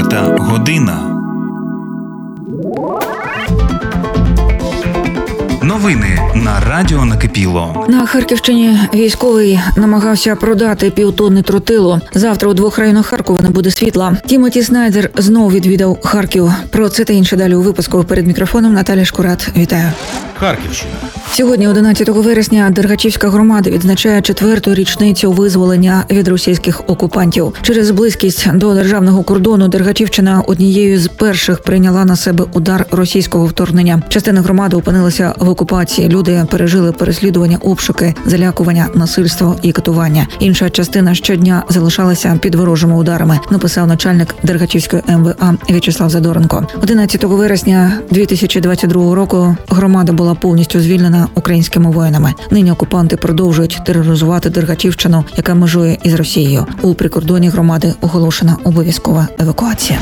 4 година. Новини на радіо Накипіло. На Харківщині військовий намагався продати півтонни тротилу. Завтра у 2 районах Харкова не буде світла. Тімоті Снайдер знову відвідав Харків. Про це та інше далі у випуску. Перед мікрофоном Наталя Шкурат. Вітаю. Харківщина. Сьогодні, 11 вересня, Дергачівська громада відзначає 4-ту річницю визволення від російських окупантів. Через близькість до державного кордону Дергачівщина однією з перших прийняла на себе удар російського вторгнення. Частина громади опинилася в окупації. Люди пережили переслідування, обшуки, залякування, насильство і катування. Інша частина щодня залишалася під ворожими ударами, написав начальник Дергачівської МВА В'ячеслав Задоренко. 11 вересня 2022 року громада була повністю звільнена українськими воїнами. Нині окупанти продовжують тероризувати Дергачівщину, яка межує із Росією. У прикордонні громади оголошена обов'язкова евакуація.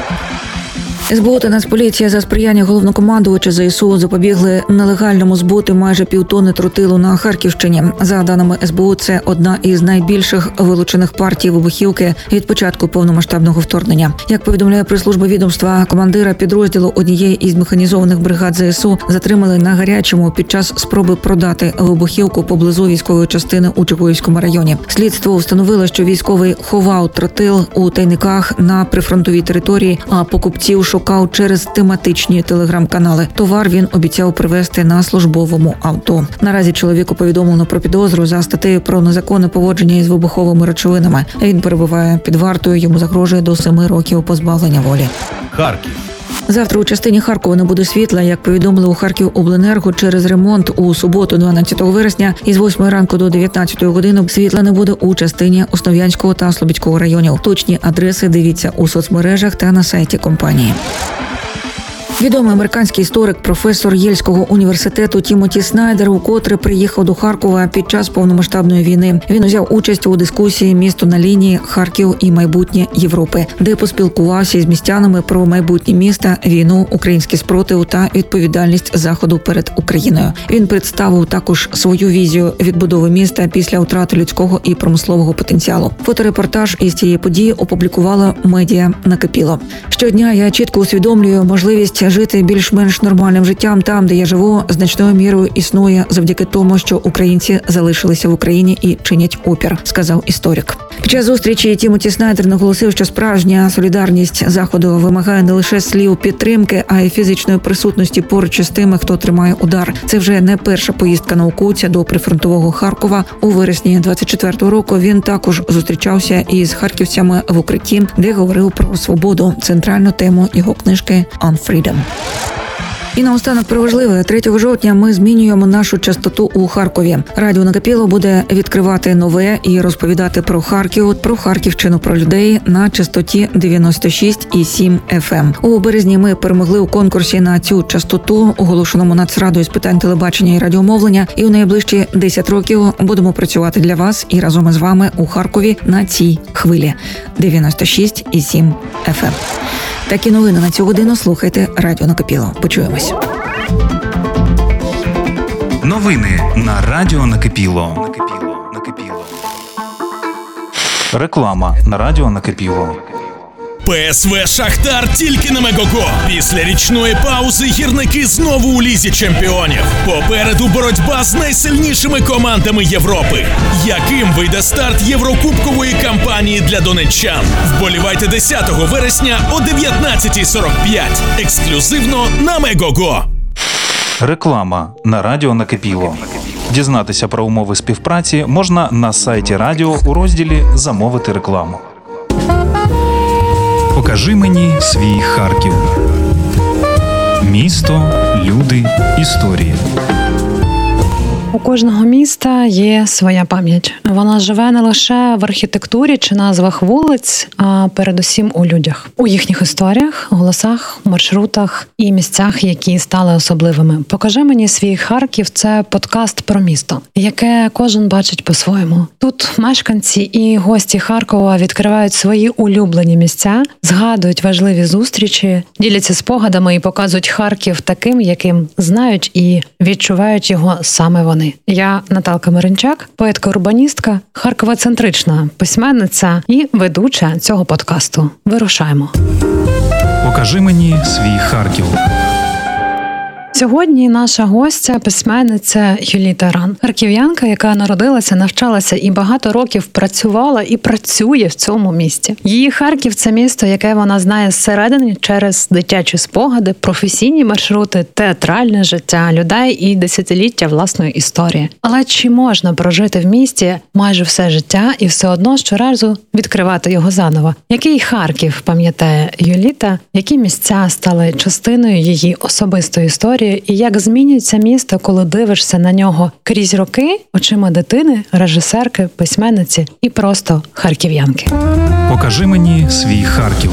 СБУ та Нацполіція за сприяння головнокомандувача ЗСУ запобігли нелегальному збуту майже півтонни тротилу на Харківщині. За даними СБУ, це одна із найбільших вилучених партій вибухівки від початку повномасштабного вторгнення. Як повідомляє прес-служба відомства, командира підрозділу однієї із механізованих бригад ЗСУ затримали на гарячому під час спроби продати вибухівку поблизу військової частини у Чугуївському районі. Слідство встановило, що військовий ховав тротил у тайниках на прифронтовій території, а покупців шукав через тематичні телеграм-канали. Товар він обіцяв привезти на службовому авто. Наразі чоловіку повідомлено про підозру за статтею про незаконне поводження із вибуховими речовинами. Він перебуває під вартою, йому загрожує до 7 років позбавлення волі. Харків. Завтра у частині Харкова не буде світла, як повідомили у Харківобленерго, через ремонт у суботу, 12 вересня, із 8 ранку до 19 години світла не буде у частині Основ'янського та Слобідського районів. Точні адреси дивіться у соцмережах та на сайті компанії. Відомий американський історик, професор Єльського університету Тімоті Снайдер укотре приїхав до Харкова під час повномасштабної війни. Він узяв участь у дискусії «Місто на лінії. Харків і майбутнє Європи», де поспілкувався із містянами про майбутнє міста, війну, український спротив та відповідальність Заходу перед Україною. Він представив також свою візію відбудови міста після втрати людського і промислового потенціалу. Фоторепортаж із цієї події опублікувала медіа Накипіло. Щодня я чітко усвідомлюю можливість жити більш-менш нормальним життям там, де я живу, значною мірою існує завдяки тому, що українці залишилися в Україні і чинять опір, сказав історик. Під час зустрічі Тімоті Снайдер наголосив, що справжня солідарність Заходу вимагає не лише слів підтримки, а й фізичної присутності поруч із тими, хто тримає удар. Це вже не перша поїздка науковця до прифронтового Харкова. У вересні 24-го року він також зустрічався із харківцями в укритті, де говорив про свободу, центральну тему його книжки «On Freedom». І наостанок про важливе. 3 жовтня ми змінюємо нашу частоту у Харкові. Радіо Накипіло буде відкривати нове і розповідати про Харків, про Харківщину, про людей на частоті 96,7 FM. У березні ми перемогли у конкурсі на цю частоту, оголошеному Нацрадою з питань телебачення і радіомовлення. І у найближчі 10 років будемо працювати для вас і разом із вами у Харкові на цій хвилі 96,7 FM. Такі новини на цю годину слухайте Радіо Накипіло. Почуємось. Новини на радіо Накипіло. Реклама на радіо Накипіло. ПСВ «Шахтар» тільки на Мегого. Після річної паузи гірники знову у лізі чемпіонів. Попереду боротьба з найсильнішими командами Європи. Яким вийде старт єврокубкової кампанії для донеччан? Вболівайте 10 вересня о 19:45. Ексклюзивно на Мегого. Реклама на радіо Накипіло. Дізнатися про умови співпраці можна на сайті радіо у розділі «Замовити рекламу». Покажи мені свій Харків. Місто, люди, історії. У кожного міста є своя пам'ять. Вона живе не лише в архітектурі чи назвах вулиць, а передусім у людях. У їхніх історіях, голосах, маршрутах і місцях, які стали особливими. «Покажи мені свій Харків» – це подкаст про місто, яке кожен бачить по-своєму. Тут мешканці і гості Харкова відкривають свої улюблені місця, згадують важливі зустрічі, діляться спогадами і показують Харків таким, яким знають і відчувають його саме вони. України. Я Наталка Миринчак, поетка-урбаністка, харковоцентрична письменниця і ведуча цього подкасту. Вирушаємо. Покажи мені свій Харків. Сьогодні наша гостя – письменниця Юліта Ран. Харків'янка, яка народилася, навчалася і багато років працювала і працює в цьому місті. Її Харків – це місто, яке вона знає зсередини через дитячі спогади, професійні маршрути, театральне життя людей і десятиліття власної історії. Але чи можна прожити в місті майже все життя і все одно щоразу відкривати його заново? Який Харків пам'ятає Юліта? Які місця стали частиною її особистої історії? І як змінюється місто, коли дивишся на нього крізь роки очима дитини, режисерки, письменниці і просто харків'янки? Покажи мені свій Харків.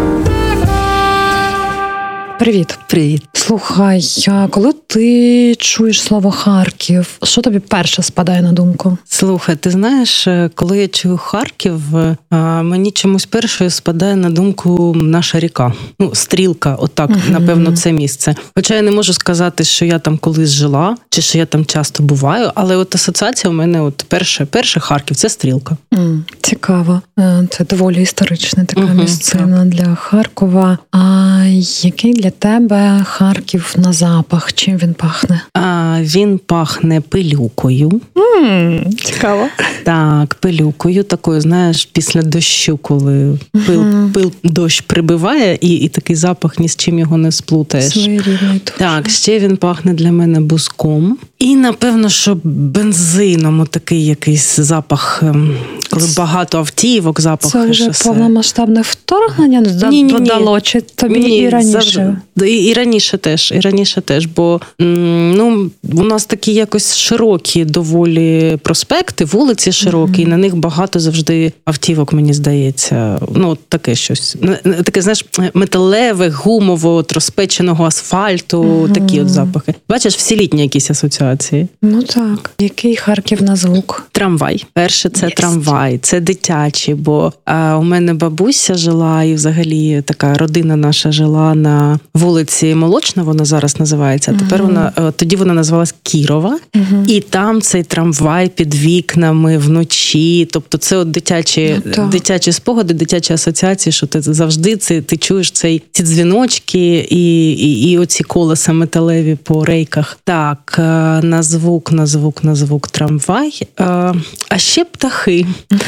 Привіт. Привіт. Слухай, коли ти чуєш слово Харків, що тобі перше спадає на думку? Слухай, ти знаєш, коли я чую Харків, мені чомусь першою спадає на думку наша ріка. Стрілка, отак, напевно, це місце. Хоча я не можу сказати, що я там колись жила, чи що я там часто буваю, але от асоціація у мене от перше Харків – це стрілка. Цікаво. Це доволі історична така місцина для Харкова. А який для тебе Харків на запах? Чим він пахне? Він пахне пилюкою. Цікаво. Так, пилюкою такою, знаєш, після дощу, коли дощ прибиває, і такий запах, ні з чим його не сплутаєш. Своєрідний. Так, ще він пахне для мене бузком. І, напевно, що бензином, такий якийсь запах, коли багато автівок, запах шосе. Це вже повномасштабне вторгнення додало, чи тобі і раніше? І раніше теж, бо у нас такі якось широкі доволі проспекти, вулиці широкі, і на них багато завжди автівок, мені здається. Таке щось. Таке, знаєш, металеве, гумово, от розпеченого асфальту, такі от запахи. Бачиш, всі літні якісь асоціації. Так. Який Харків на звук? Трамвай. Перше це трамвай, це дитячий, бо у мене бабуся жила, і взагалі така родина наша жила на вулиці Молочна, вона зараз називається, а тепер тоді вона називалась Кірова, і там цей трамвай під вікнами вночі, тобто це от дитячі спогади, дитячі асоціації, що ти завжди ти чуєш ці дзвіночки і оці колеса металеві по рейках. Так, на звук трамвай, а ще птахи.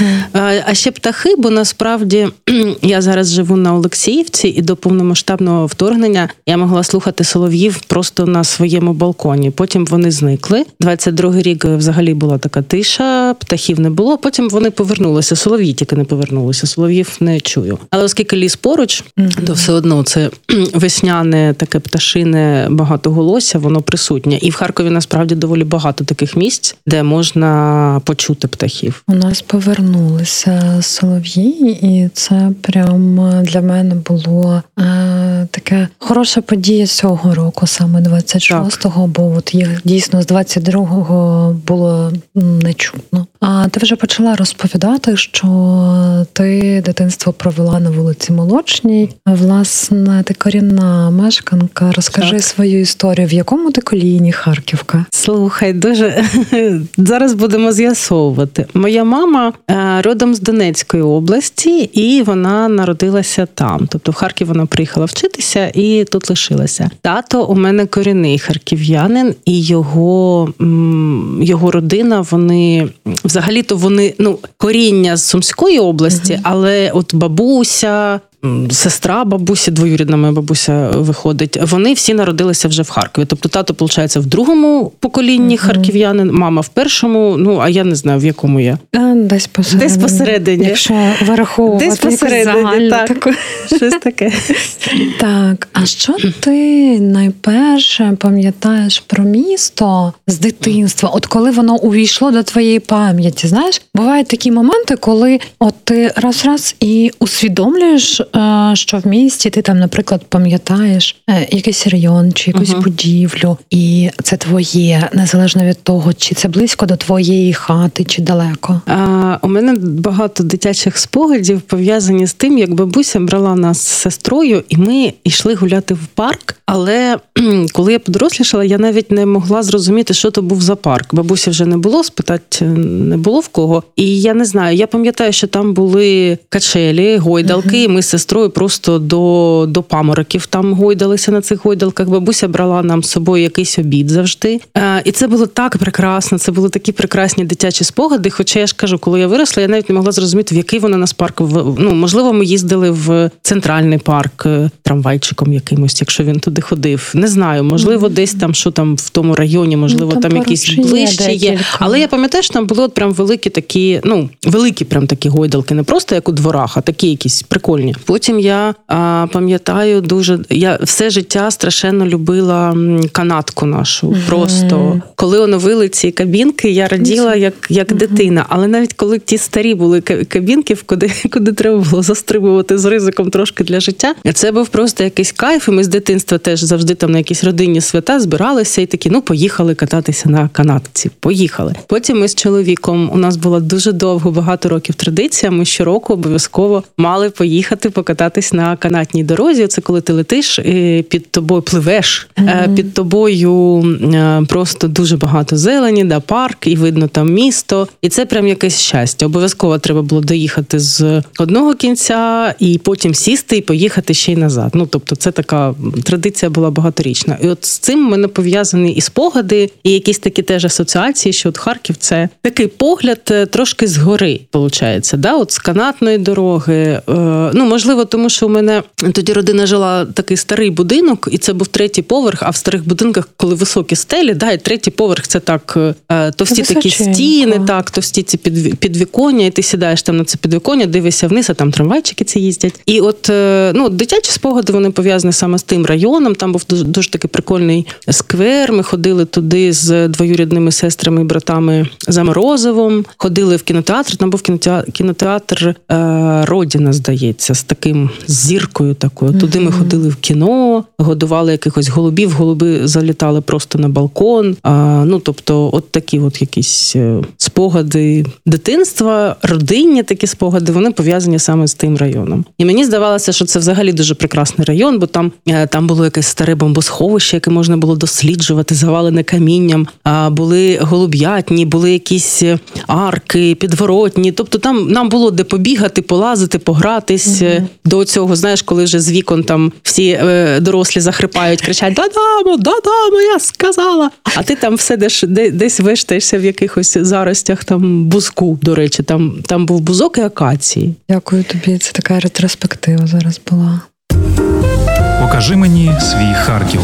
Бо насправді я зараз живу на Олексіївці, і до повномасштабного вторгнення я могла слухати солов'їв просто на своєму балконі. Потім вони зникли. 22-й рік взагалі була така тиша, птахів не було. Потім вони повернулися. Солов'ї тільки не повернулися. Солов'їв не чую. Але оскільки ліс поруч, то все одно це весняне, таке пташине багатоголосся, воно присутнє. І в Харкові насправді доволі багато таких місць, де можна почути птахів. У нас повернулися солов'ї, і це прям для мене було така хороша подія цього року, саме 26-го, бо от їх дійсно з 22-го було не чутно. А ти вже почала розповідати, що ти дитинство провела на вулиці Молочній. Власне, ти корінна мешканка. Розкажи свою історію. В якому ти коліні Харківка? Слухай, дуже зараз будемо з'ясовувати. Моя мама родом з Донецької області, і вона народилася там. Тобто в Харків вона приїхала вчитися і тут лишилася. Тато у мене корінний харків'янин, і його родина, взагалі-то вони, коріння з Сумської області, але от бабуся, сестра бабусі, двоюрідна моя бабуся виходить, вони всі народилися вже в Харкові. Тобто тато, виходить, в другому поколінні харків'янин, мама в першому, а я не знаю, в якому я. Десь посередині. Якщо вираховувати. Десь посередині, так. Щось таке. Так, а що ти найперше пам'ятаєш про місто з дитинства? От коли воно увійшло до твоєї пам'яті, знаєш? Бувають такі моменти, коли от ти раз і усвідомлюєш що в місті ти там, наприклад, пам'ятаєш якийсь район чи якусь будівлю, і це твоє, незалежно від того, чи це близько до твоєї хати, чи далеко? У мене багато дитячих спогадів пов'язані з тим, як бабуся брала нас з сестрою, і ми йшли гуляти в парк. Але коли я подорослішала, я навіть не могла зрозуміти, що то був за парк. Бабусі вже не було, спитати не було в кого. І я не знаю, я пам'ятаю, що там були качелі, гойдалки, і ми з сестрою просто до памороків там гойдалися на цих гойдалках. Бабуся брала нам з собою якийсь обід завжди. І це було так прекрасно, це були такі прекрасні дитячі спогади. Хоча я ж кажу, коли я виросла, я навіть не могла зрозуміти, в який вона нас парк. Можливо, ми їздили в центральний парк трамвайчиком якимось, якщо він туди ходив. Не знаю, можливо, десь там, що там в тому районі, можливо, там якісь ближче є. Але я пам'ятаю, що там були от прям великі такі, великі прям такі гойдалки, не просто як у дворах, а такі якісь прикольні. Потім я пам'ятаю я все життя страшенно любила канатку нашу. Просто. Коли оновили ці кабінки, я раділа як дитина. Але навіть коли ті старі були кабінки, куди треба було застрибувати з ризиком трошки для життя, це був просто якийсь кайф. І ми з дитинства теж завжди там на якісь родинні свята збиралися і такі, поїхали кататися на канатці. Поїхали. Потім ми з чоловіком, у нас була дуже довго, багато років традиція, ми щороку обов'язково мали поїхати покататись на канатній дорозі. Це коли ти летиш, під тобою пливеш, під тобою просто дуже багато зелені, парк, і видно там місто. І це прям якесь щастя. Обов'язково треба було доїхати з одного кінця і потім сісти і поїхати ще й назад. Тобто це така традиція була багаторічна. І от з цим в мене пов'язані і спогади, і якісь такі теж асоціації, що от Харків – це такий погляд трошки згори, виходить, да? От з канатної дороги. Можливо, тому що у мене тоді родина жила такий старий будинок, і це був 3-й поверх, а в старих будинках, коли високі стелі, і 3-й поверх – це так товсті такі стіни, так, товсті ці підвіконня, і ти сідаєш там на це підвіконня, дивишся вниз, а там трамвайчики ці їздять. І от, дитячі спогади, вони пов'язані саме з тим районом, там був дуже такий прикольний сквер, ми ходили туди з двоюрідними сестрами і братами за морозивом, ходили в кінотеатр, там був кінотеатр Родіна, здається, з таким зіркою такою. Туди ми ходили в кіно, годували якихось голубів, голуби залітали просто на балкон. Тобто, от такі от якісь спогади дитинства, родинні такі спогади, вони пов'язані саме з тим районом. І мені здавалося, що це взагалі дуже прекрасний район, бо там було якесь старе бомбосховище, яке можна було досліджувати, завалене камінням, були голуб'ятні, були якісь арки, підворотні. Тобто там нам було де побігати, полазити, погратись. До цього, знаєш, коли вже з вікон там всі дорослі захрипають, кричать: «Да-дамо, я сказала!» А ти там все десь виштаєшся в якихось заростях там бузку, до речі. Там був бузок і акації. Дякую тобі, це така ретроспектива зараз була. Покажи мені свій Харків.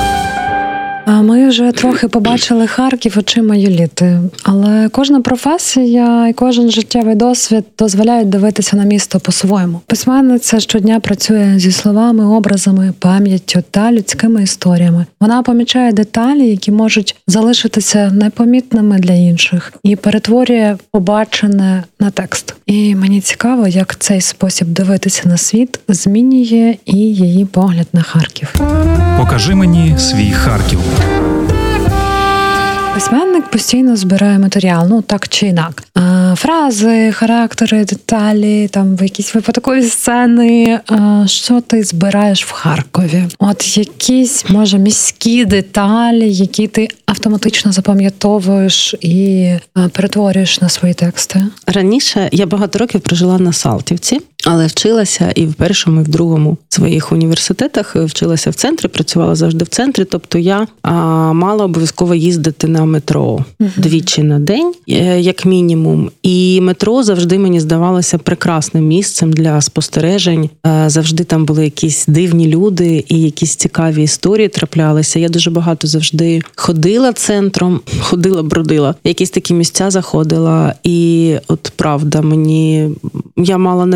Ми вже трохи побачили Харків очима Юліти, але кожна професія і кожен життєвий досвід дозволяють дивитися на місто по-своєму. Письменниця щодня працює зі словами, образами, пам'яттю та людськими історіями. Вона помічає деталі, які можуть залишитися непомітними для інших, і перетворює побачене на текст. І мені цікаво, як цей спосіб дивитися на світ змінює і її погляд на Харків. Покажи мені свій Харків. Письменник постійно збирає матеріал, так чи інак. Фрази, характери, деталі, там якісь випадкові сцени. Що ти збираєш в Харкові? От якісь, може, міські деталі, які ти автоматично запам'ятовуєш і перетворюєш на свої тексти? Раніше я багато років прожила на Салтівці, але вчилася і в першому, і в другому своїх університетах вчилася в центрі, працювала завжди в центрі. Тобто я мала обов'язково їздити на метро двічі на день, як мінімум. І метро завжди мені здавалося прекрасним місцем для спостережень. Завжди там були якісь дивні люди і якісь цікаві історії траплялися. Я дуже багато завжди ходила центром, бродила. Якісь такі місця заходила. І от правда, я мала навіть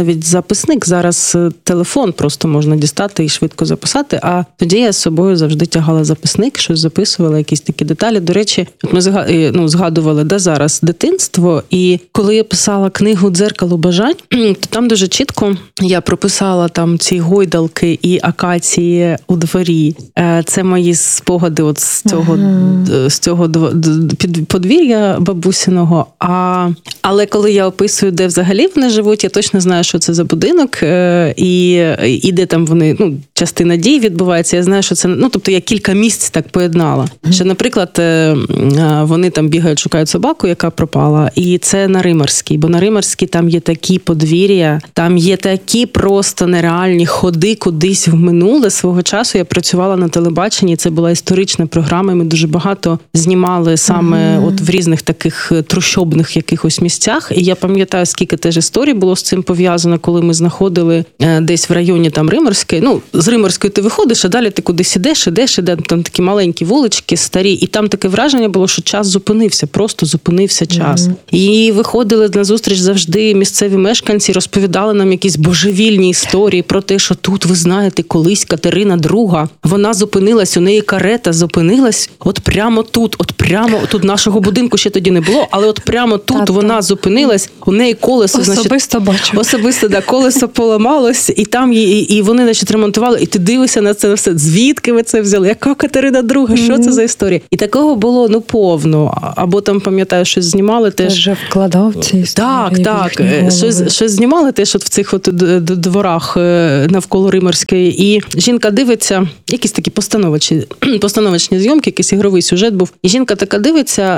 записник. Зараз телефон просто можна дістати і швидко записати, а тоді я з собою завжди тягала записник, щось записувала, якісь такі деталі. До речі, от ми згадували, де зараз дитинство, і коли я писала книгу «Дзеркало бажань», то там дуже чітко я прописала там ці гойдалки і акації у дворі. Це мої спогади от з цього подвір'я бабусиного. Але коли я описую, де взагалі вони живуть, я точно знаю, що це за будинок, і де там вони, частина дій відбувається. Я знаю, що це, тобто я кілька місць так поєднала. Що, наприклад, вони там бігають, шукають собаку, яка пропала, і це на Римарській, бо на Римарській там є такі подвір'я, там є такі просто нереальні ходи кудись в минуле. Свого часу я працювала на телебаченні, це була історична програма, ми дуже багато знімали саме от в різних таких трущобних якихось місцях, і я пам'ятаю, скільки теж історій було з цим пов'язано, коли ми знаходили десь в районі там Римарської, з Римарської ти виходиш, а далі ти кудись ідеш, там такі маленькі вулички, старі, і там таке враження було, що час зупинився, просто зупинився час. І виходили на зустріч завжди місцеві мешканці, розповідали нам якісь божевільні історії про те, що тут, ви знаєте, колись Катерина II, вона зупинилась, у неї карета зупинилась от прямо тут нашого будинку ще тоді не було, але от прямо тут вона зупинилась, у неї колесо, особисто бачу. Особисто, колесо поламалось, і там і вони, ремонтували, і ти дивишся на це все, звідки ви це взяли, яка Катерина II, що це за історія? І такого було, повно. Або там, пам'ятаю, щось знімали теж. Вже вкладав ці історії. Так. Щось знімали теж от в цих от дворах навколо Римарської, і жінка дивиться, якісь такі постановочні зйомки, якийсь ігровий сюжет був, і жінка така дивиться,